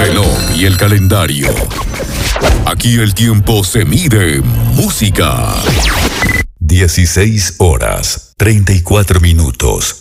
reloj y el calendario. Aquí el tiempo se mide en música. 16 horas, 34 minutos.